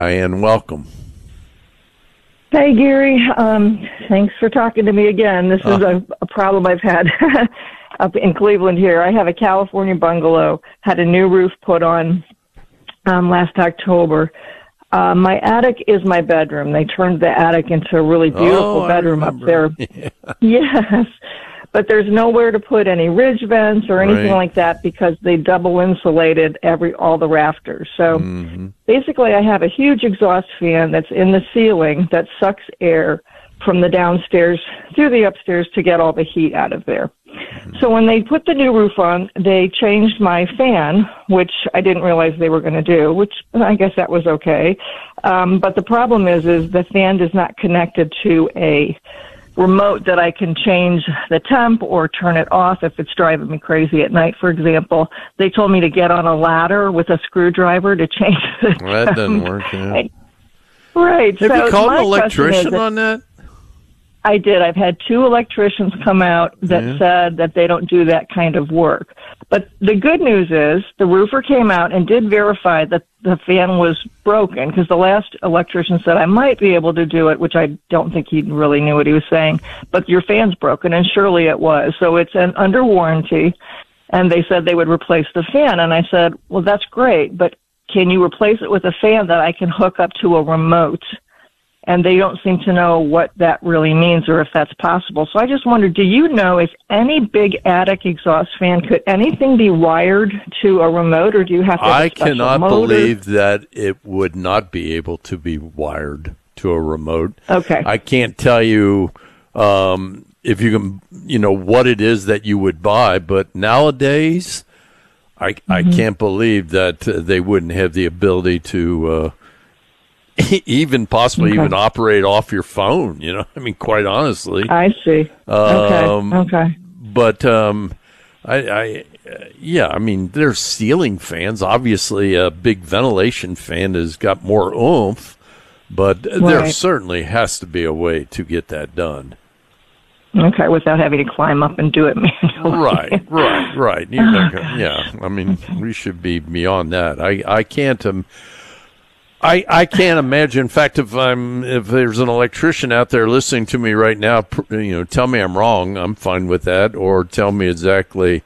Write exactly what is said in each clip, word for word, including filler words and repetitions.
And welcome. Hey, Gary. Um, thanks for talking to me again. This is Uh. a, a problem I've had up in Cleveland here. I have a California bungalow, had a new roof put on um, last October. Uh, my attic is my bedroom. They turned the attic into a really beautiful Oh, bedroom up there. Yeah. Yes. But there's nowhere to put any ridge vents or anything Right. like that because they double insulated every all the rafters. So mm-hmm. basically I have a huge exhaust fan that's in the ceiling that sucks air from the downstairs through the upstairs to get all the heat out of there. Mm-hmm. So when they put the new roof on, they changed my fan, which I didn't realize they were going to do, which I guess that was okay. Um, but the problem is, is the fan is not connected to a remote that I can change the temp or turn it off if it's driving me crazy at night, for example. They told me to get on a ladder with a screwdriver to change the Well, that doesn't work, yeah. Right. Have so you called my an electrician question is, on that? I did. I've had two electricians come out that Yeah. said that they don't do that kind of work. But the good news is the roofer came out and did verify that the fan was broken, because the last electrician said I might be able to do it, which I don't think he really knew what he was saying, but your fan's broken, and surely it was. So it's an under warranty, and they said they would replace the fan. And I said, well, that's great, but can you replace it with a fan that I can hook up to a remote? And they don't seem to know what that really means or if that's possible. So I just wondered, do you know if any big attic exhaust fan, could anything be wired to a remote, or do you have to have I a special cannot motor? believe that it would not be able to be wired to a remote. Okay. I can't tell you um, if you can, you know, what it is that you would buy, but nowadays, I, mm-hmm. I can't believe that uh, they wouldn't have the ability to uh, even possibly Okay. even operate off your phone, you know, I mean, quite honestly. I see. Um, okay. Okay. But, um, I, I, uh, yeah, I mean, there's ceiling fans. Obviously, a big ventilation fan has got more oomph, but Right. there certainly has to be a way to get that done. Okay, without having to climb up and do it manually. Right, right, right. You're not gonna, yeah, I mean, we should be beyond that. I, I can't, um, I, I can't imagine. In fact, if I'm if there's an electrician out there listening to me right now, you know, tell me I'm wrong. I'm fine with that, or tell me exactly,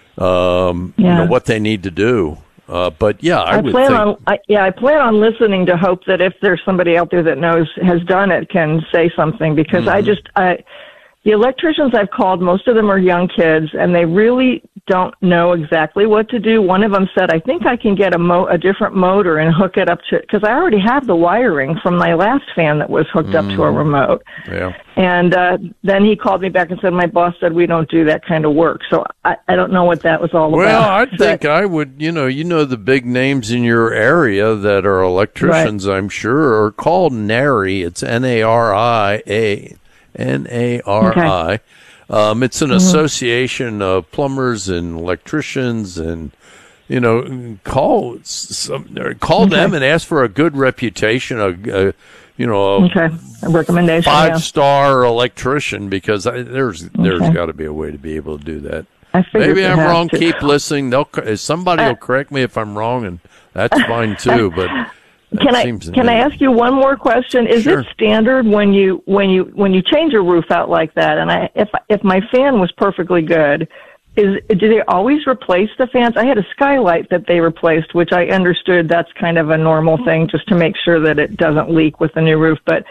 um, Yeah. you know, what they need to do. Uh, but yeah, I, I would plan think. on, I, yeah, I plan on listening to hope that if there's somebody out there that knows has done it, can say something, because I Mm-hmm. just I. The electricians I've called, most of them are young kids, and they really don't know exactly what to do. One of them said, I think I can get a, mo- a different motor and hook it up to, because I already have the wiring from my last fan that was hooked Mm-hmm. up to a remote. Yeah. And uh, then he called me back and said, my boss said we don't do that kind of work. So I, I don't know what that was all Well, about. I think I would, you know, you know the big names in your area that are electricians, I'm sure, are called NARI. It's N A R I A. N A R I. Okay. Um, it's an Mm-hmm. association of plumbers and electricians, and you know, call some, call Okay. them and ask for a good reputation, a, a you know, a Okay, a recommendation. five yeah. star electrician, because I, there's there's Okay. got to be a way to be able to do that. I figured Maybe you I'm have wrong. to. Keep listening. They'll somebody Uh, will correct me if I'm wrong, and that's fine too. But that Can I seems can I ask you one more question? Is Sure. it standard when you when you when you change a roof out like that? And I if if my fan was perfectly good, is do they always replace the fans? I had a skylight that they replaced, which I understood that's kind of a normal thing, just to make sure that it doesn't leak with the new roof. But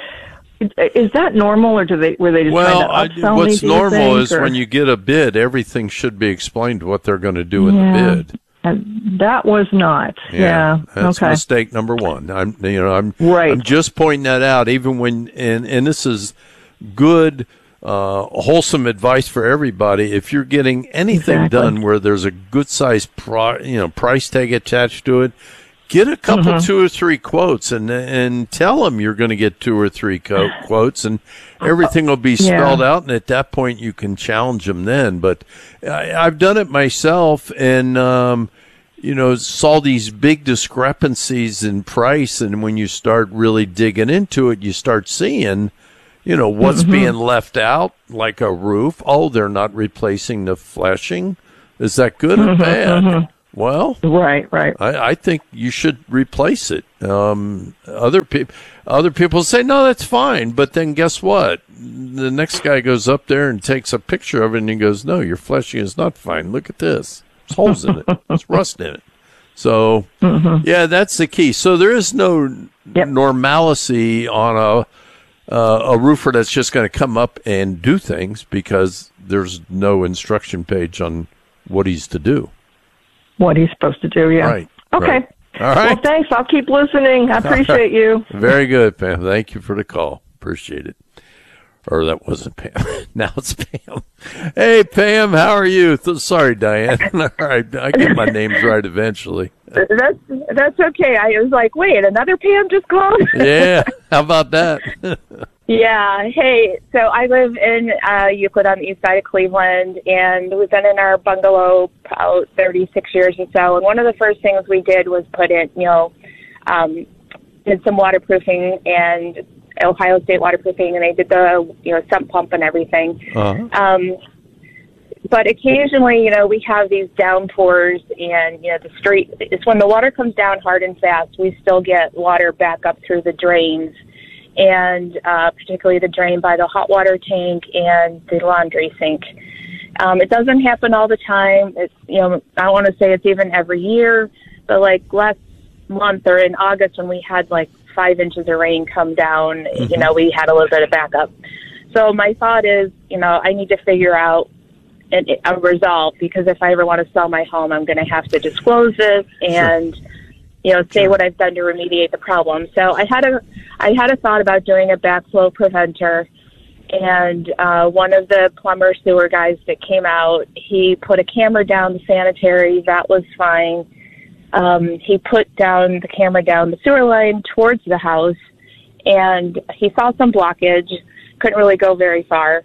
is that normal, or do they were they just Well, trying to I, upsell me, what's do you normal think, is or- when you get a bid, everything should be explained what they're going to do in Yeah. the bid. And that was not. Yeah. That's okay. mistake number one. I'm, you know, I'm, Right. I'm just pointing that out. Even when, and and this is good, uh, wholesome advice for everybody. If you're getting anything Exactly. done where there's a good size, pri- you know, price tag attached to it, get a couple, Mm-hmm. two or three quotes, and and tell them you're going to get two or three co- quotes, and everything will be spelled Yeah. out. And at that point, you can challenge them then. But I, I've done it myself, and um, you know, saw these big discrepancies in price. And when you start really digging into it, you start seeing, you know, what's Mm-hmm. being left out, like a roof. Oh, they're not replacing the flashing. Is that good or bad? well, Right, right. I, I think you should replace it. Um, other people, other people say no, that's fine. But then guess what? The next guy goes up there and takes a picture of it, and he goes, "No, your fleshing is not fine. Look at this. There's holes in it. There's rust in it." So, mm-hmm. yeah, that's the key. So there is no yep. normalcy on a uh, a roofer that's just going to come up and do things because there's no instruction page on what he's to do. What he's supposed to do, yeah. Right. Okay. Right. All right. Well, thanks. I'll keep listening. I appreciate right. you. Very good, Pam. Thank you for the call. Appreciate it. Or that wasn't Pam. Now it's Pam. Hey, Pam, how are you? Sorry, Diane. All right. I get my names right eventually. That's that's okay. I was like, wait, another Pam just called? Yeah. How about that? Yeah. Hey, so I live in uh, Euclid on the east side of Cleveland, and we've been in our bungalow about thirty-six years or so. And one of the first things we did was put in, you know, um, did some waterproofing and Ohio State waterproofing, and they did the, you know, sump pump and everything. Uh-huh. Um, but occasionally, you know, we have these downpours, and, you know, the street, it's when the water comes down hard and fast, we still get water back up through the drains, and uh, particularly the drain by the hot water tank and the laundry sink. Um, it doesn't happen all the time. It's, you know, I don't want to say it's even every year, but like last month or in August when we had like five inches of rain come down, mm-hmm. you know, we had a little bit of backup. So my thought is, you know, I need to figure out an, a resolve, because if I ever want to sell my home, I'm going to have to disclose this and, sure. you know, say sure. what I've done to remediate the problem. So I had a, I had a thought about doing a backflow preventer, and uh, one of the plumber sewer guys that came out, he put a camera down the sanitary. That was fine. Um, he put down the camera down the sewer line towards the house, and he saw some blockage, couldn't really go very far.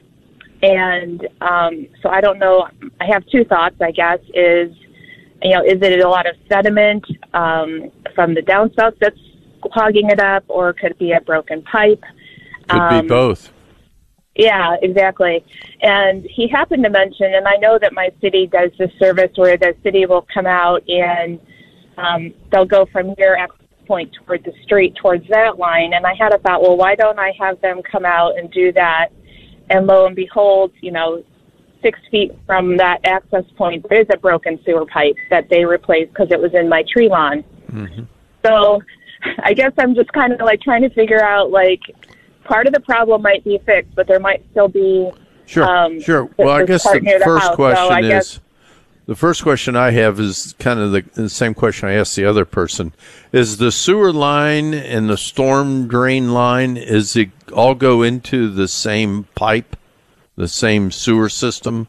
And um, so I don't know. I have two thoughts, I guess, is, you know, is it a lot of sediment um, from the downspout that's clogging it up, or could it be a broken pipe? Could um, be both. Yeah, exactly. And he happened to mention, and I know that my city does this service where the city will come out and Um, they'll go from your access point toward the street, towards that line. And I had a thought, well, why don't I have them come out and do that? And lo and behold, you know, six feet from that access point, there is a broken sewer pipe that they replaced because it was in my tree lawn. Mm-hmm. So I guess I'm just kind of like trying to figure out, like, part of the problem might be fixed, but there might still be. Sure, um, sure. Well, I guess the, the first house. question so is. Guess, The first question I have is kind of the, the same question I asked the other person. Is the sewer line and the storm drain line, is it all go into the same pipe, the same sewer system?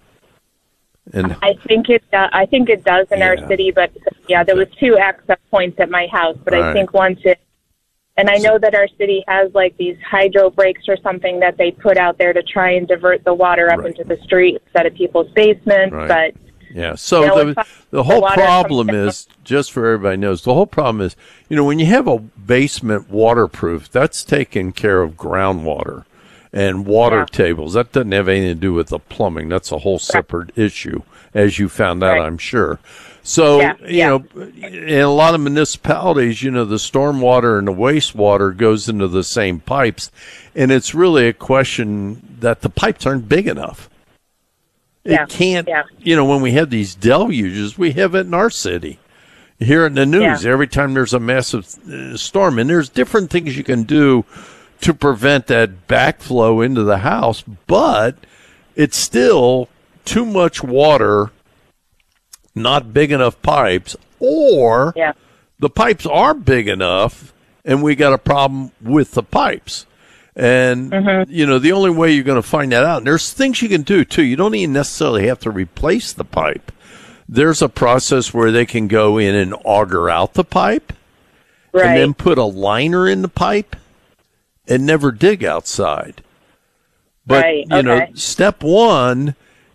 And I think it uh, I think it does in yeah. our city, but yeah, there was two access points at my house, but all I right. think once it, and I know that our city has like these hydro breaks or something that they put out there to try and divert the water up right. into the street instead of people's basements, right. but yeah, so you know, the, the whole the problem is, just for everybody knows, the whole problem is, you know, when you have a basement waterproof, that's taking care of groundwater and water yeah. tables. That doesn't have anything to do with the plumbing. That's a whole separate right. issue, as you found out, right. I'm sure. So, yeah. you yeah. know, in a lot of municipalities, you know, the stormwater and the wastewater goes into the same pipes, and it's really a question that the pipes aren't big enough. Yeah. It can't, yeah. you know, when we have these deluges, we have it in our city. You hear it in the news yeah. every time there's a massive uh, storm. And there's different things you can do to prevent that backflow into the house. But it's still too much water, not big enough pipes, or yeah. the pipes are big enough and we got a problem with the pipes. And, mm-hmm. you know, the only way you're going to find that out, and there's things you can do, too. You don't even necessarily have to replace the pipe. There's a process where they can go in and auger out the pipe right. and then put a liner in the pipe and never dig outside. But, right. you okay. know, step one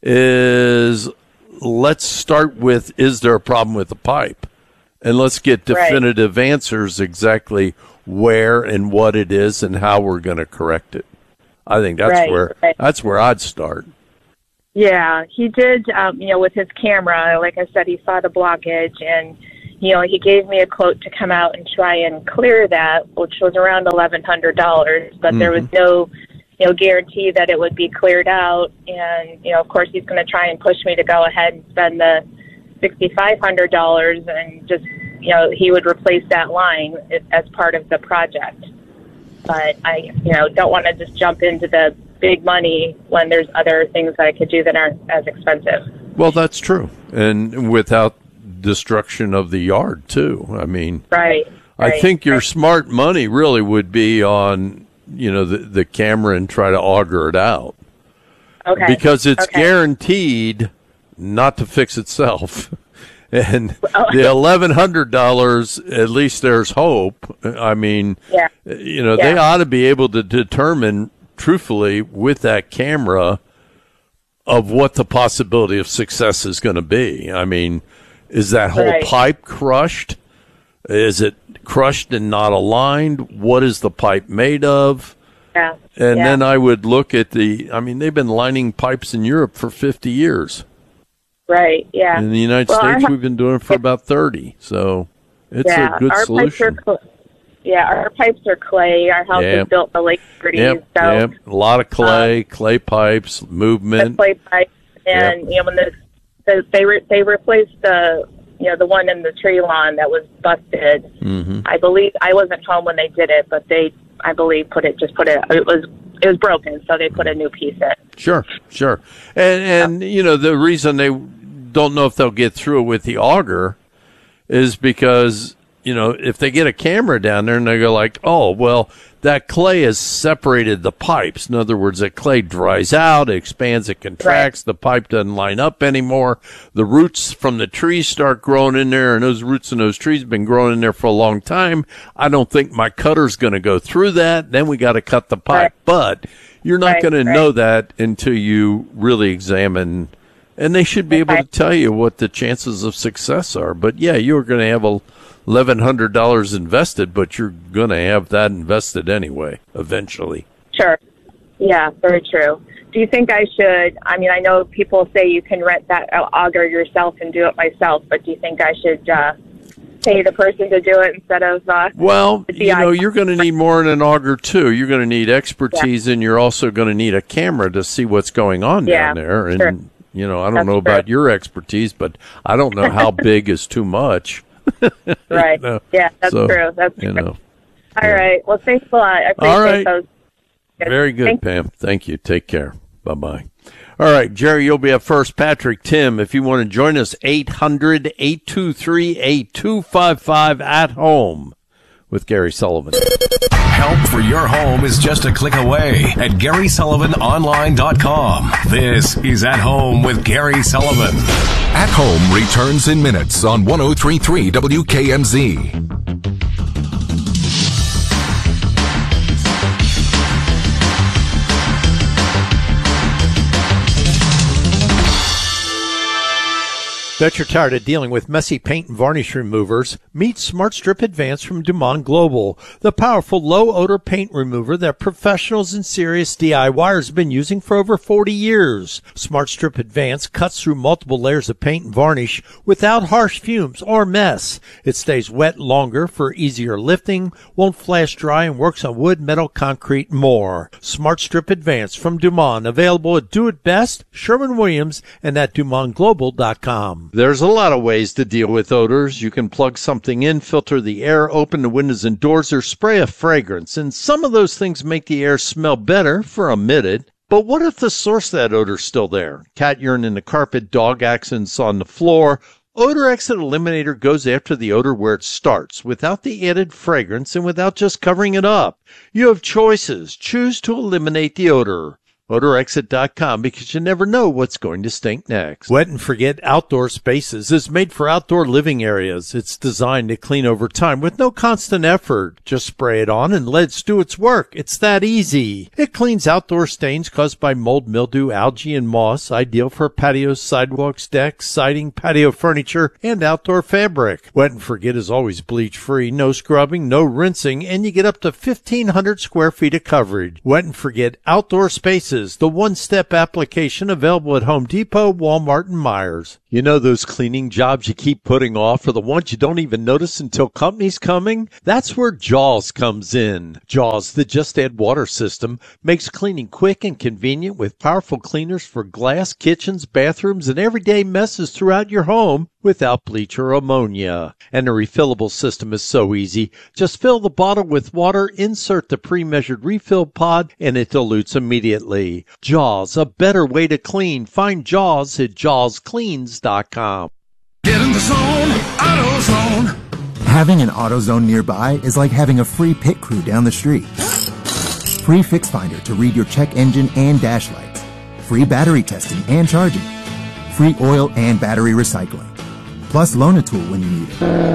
is let's start with, is there a problem with the pipe? And let's get definitive right. answers exactly where and what it is and how we're going to correct it. I think that's right, where right. that's where I'd start. Yeah, he did, um, you know, with his camera. Like I said, he saw the blockage, and, you know, he gave me a quote to come out and try and clear that, which was around eleven hundred dollars, but mm-hmm. there was no, you know, guarantee that it would be cleared out. And, you know, of course, he's going to try and push me to go ahead and spend the six thousand five hundred dollars and just, you know, he would replace that line as part of the project. But I, you know, don't want to just jump into the big money when there's other things that I could do that aren't as expensive. Well, that's true. And without destruction of the yard, too. I mean, right. right I think your right. smart money really would be on, you know, the, the camera and try to auger it out. Okay. Because it's okay. guaranteed not to fix itself. And the eleven hundred dollars, at least there's hope. I mean, yeah. you know, yeah. they ought to be able to determine, truthfully, with that camera, of what the possibility of success is going to be. I mean, is that whole right. pipe crushed? Is it crushed and not aligned? What is the pipe made of? Yeah. And yeah. then I would look at the, I mean, they've been lining pipes in Europe for fifty years. Right, yeah. In the United well, States, we've been doing it for about thirty, so it's yeah, a good our solution. Pipes are cl- yeah, our pipes are clay. Our house yep. is built in the late thirties. Yep, so, yep. A lot of clay, um, clay pipes, movement. Clay pipes, and yep. you know when the, the they re- they replaced the you know the one in the tree lawn that was busted. Mm-hmm. I believe I wasn't home when they did it, but they I believe put it just put it it was. It was broken, so they put a new piece in. Sure, sure. And, and you know, the reason they don't know if they'll get through it with the auger is because, you know, if they get a camera down there and they go like, oh, well, that clay has separated the pipes. In other words, that clay dries out, it expands, it contracts, right. the pipe doesn't line up anymore. The roots from the trees start growing in there, and those roots in those trees have been growing in there for a long time. I don't think my cutter's going to go through that. Then we got to cut the pipe. Right. But you're not right, going to right. know that until you really examine, and they should be able to tell you what the chances of success are. But, yeah, you're going to have a eleven hundred dollars invested, but you're going to have that invested anyway, eventually. Sure. Yeah, very true. Do you think I should, I mean, I know people say you can rent that auger yourself and do it myself, but do you think I should uh, pay the person to do it instead of uh, Well, you know, you're going to need more than an auger, too. You're going to need expertise, yeah. and you're also going to need a camera to see what's going on yeah, down there. And, sure. you know, I don't That's know true. about your expertise, but I don't know how big is too much. Right. You know? Yeah, that's so, true. That's true. You know, All yeah. right. Well, thanks a lot. I appreciate All right. those. Very good, Thanks. Pam. Thank you. Take care. Bye-bye. All right, Jerry, you'll be up first. Patrick, Tim, if you want to join us, eight hundred, eight two three, eight two five five at home with Gary Sullivan. Help for your home is just a click away at Gary Sullivan Online dot com. This is At Home with Gary Sullivan. At Home returns in minutes on one oh three point three W K M Z. Bet you're tired of dealing with messy paint and varnish removers? Meet Smart Strip Advanced from Dumont Global, the powerful low-odor paint remover that professionals and serious DIYers have been using for over forty years. Smart Strip Advanced cuts through multiple layers of paint and varnish without harsh fumes or mess. It stays wet longer for easier lifting, won't flash dry, and works on wood, metal, concrete, and more. Smart Strip Advanced from Dumont, available at Do It Best, Sherwin-Williams, and at Dumont Global dot com. There's a lot of ways to deal with odors. You can plug something in, filter the air, open the windows and doors, or spray a fragrance. And some of those things make the air smell better for a minute. But what if the source of that odor is still there? Cat urine in the carpet, dog accidents on the floor. Odor Exit Eliminator goes after the odor where it starts, without the added fragrance and without just covering it up. You have choices. Choose to eliminate the odor. Odor Exit dot com, because you never know what's going to stink next. Wet and Forget Outdoor Spaces is made for outdoor living areas. It's designed to clean over time with no constant effort. Just spray it on and let it do its work. It's that easy. It cleans outdoor stains caused by mold, mildew, algae, and moss, ideal for patios, sidewalks, decks, siding, patio furniture, and outdoor fabric. Wet and Forget is always bleach-free, no scrubbing, no rinsing, and you get up to fifteen hundred square feet of coverage. Wet and Forget Outdoor Spaces Services, the one-step application available at Home Depot, Walmart, and Meijer. You know those cleaning jobs you keep putting off, or the ones you don't even notice until company's coming? That's where Jaws comes in. Jaws, the Just Add Water system, makes cleaning quick and convenient with powerful cleaners for glass, kitchens, bathrooms, and everyday messes throughout your home without bleach or ammonia. And the refillable system is so easy. Just fill the bottle with water, insert the pre-measured refill pod, and it dilutes immediately. Jaws, a better way to clean. Find Jaws at jaws cleans dot com. Get in the zone, AutoZone. Having an AutoZone nearby is like having a free pit crew down the street. Free Fix Finder to read your check engine and dash lights. Free battery testing and charging. Free oil and battery recycling. Plus Loan-A-Tool when you need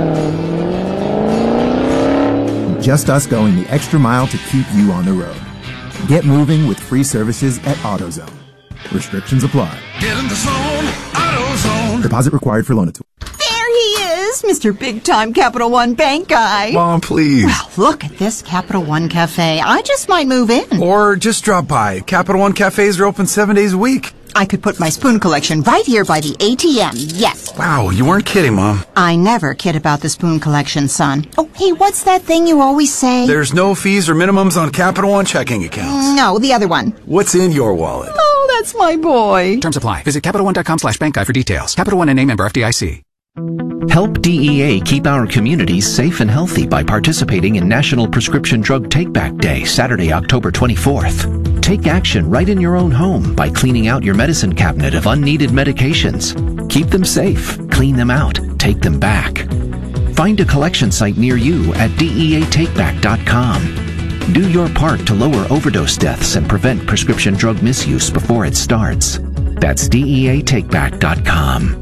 it. Just us going the extra mile to keep you on the road. Get moving with free services at AutoZone. Restrictions apply. Get in the zone, AutoZone. Deposit required for Loan-A-Tool. There he is, Mister Big Time Capital One Bank guy. Mom, please. Well, look at this Capital One Cafe. I just might move in. Or just drop by. Capital One cafes are open seven days a week. I could put my spoon collection right here by the A T M, yes. Wow, you weren't kidding, Mom. I never kid about the spoon collection, son. Oh, hey, what's that thing you always say? There's no fees or minimums on Capital One checking accounts. No, the other one. What's in your wallet? Oh, that's my boy. Terms apply. Visit Capital One dot com slash bank guide for details. Capital One N A member F D I C. Help D E A keep our communities safe and healthy by participating in National Prescription Drug Take-Back Day, Saturday, October twenty-fourth. Take action right in your own home by cleaning out your medicine cabinet of unneeded medications. Keep them safe, clean them out, take them back. Find a collection site near you at D E A take back dot com. Do your part to lower overdose deaths and prevent prescription drug misuse before it starts. That's D E A take back dot com.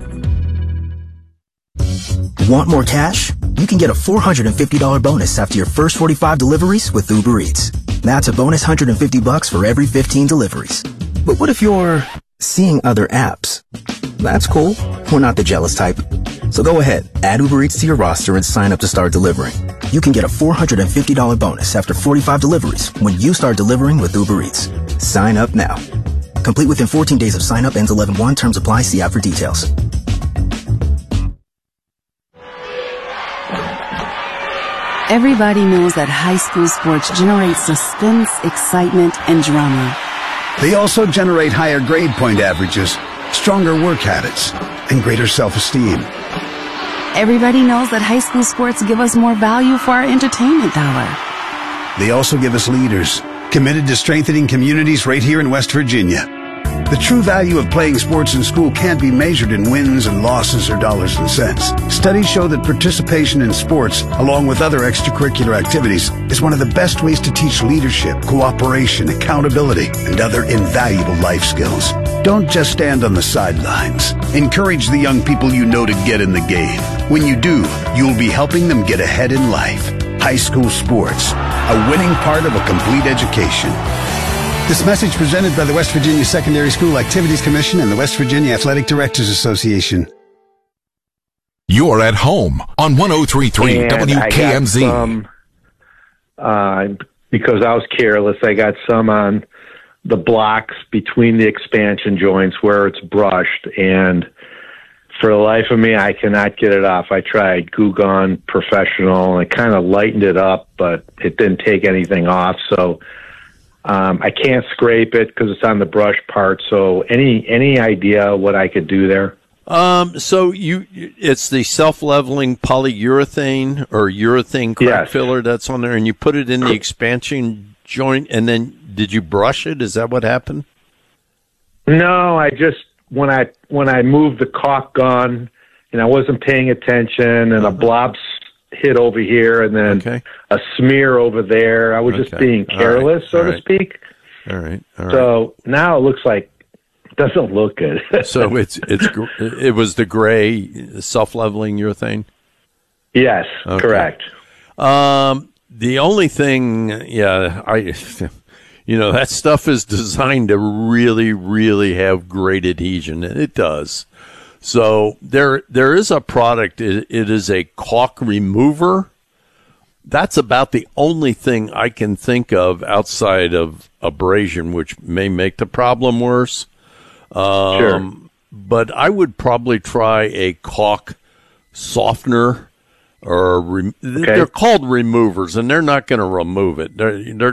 Want more cash? You can get a four hundred fifty dollars bonus after your first forty-five deliveries with Uber Eats. That's a bonus one hundred fifty bucks for every fifteen deliveries. But what if you're seeing other apps? That's cool. We're not the jealous type. So go ahead, add Uber Eats to your roster and sign up to start delivering. You can get a four hundred fifty dollars bonus after forty-five deliveries when you start delivering with Uber Eats. Sign up now. Complete within fourteen days of sign up, ends eleven one. Terms apply. See app for details. Everybody knows that high school sports generate suspense, excitement, and drama. They also generate higher grade point averages, stronger work habits, and greater self-esteem. Everybody knows that high school sports give us more value for our entertainment dollar. They also give us leaders, committed to strengthening communities right here in West Virginia. The true value of playing sports in school can't be measured in wins and losses or dollars and cents. Studies show that participation in sports, along with other extracurricular activities, is one of the best ways to teach leadership, cooperation, accountability, and other invaluable life skills. Don't just stand on the sidelines. Encourage the young people you know to get in the game. When you do, you'll be helping them get ahead in life. High school sports, a winning part of a complete education. This message presented by the West Virginia Secondary School Activities Commission and the West Virginia Athletic Directors Association. You're at home on one oh three point three W K M Z. I got some, uh, because I was careless, I got some on the blocks between the expansion joints where it's brushed, and for the life of me, I cannot get it off. I tried Goo Gone Professional, and it kind of lightened it up, but it didn't take anything off, so Um, I can't scrape it because it's on the brush part. So any any idea what I could do there? Um, so you, it's the self-leveling polyurethane or urethane crack yes. filler that's on there, and you put it in the expansion joint, and then did you brush it? Is that what happened? No, I just when I when I moved the caulk gun, and I wasn't paying attention, and a blob hit over here, and then okay. a smear over there. I was okay. just being careless, right. so All to right. speak. All right. All so right. now it looks like it doesn't look good. So it's it's it was the gray self-leveling urethane. Yes, okay. correct. Um, the only thing, yeah, I, you know, that stuff is designed to really, really have great adhesion, and it does. So there, there is a product. It, it is a caulk remover, that's about the only thing I can think of outside of abrasion, which may make the problem worse. Um, Sure. But I would probably try a caulk softener, or re- Okay. they're called removers, and they're not going to remove it. They're, they're